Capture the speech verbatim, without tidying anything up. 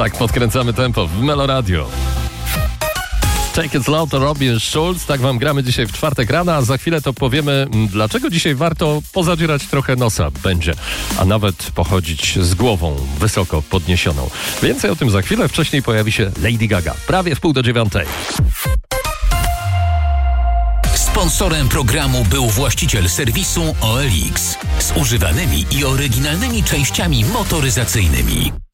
Tak podkręcamy tempo w Meloradio. Take It Slow to Robin Schulz. Tak wam gramy dzisiaj w czwartek rano, a za chwilę to powiemy, dlaczego dzisiaj warto pozadzierać trochę nosa będzie, a nawet pochodzić z głową wysoko podniesioną. Więcej o tym za chwilę. Wcześniej pojawi się Lady Gaga. Prawie w pół do dziewiątej. Sponsorem programu był właściciel serwisu O L X z używanymi i oryginalnymi częściami motoryzacyjnymi.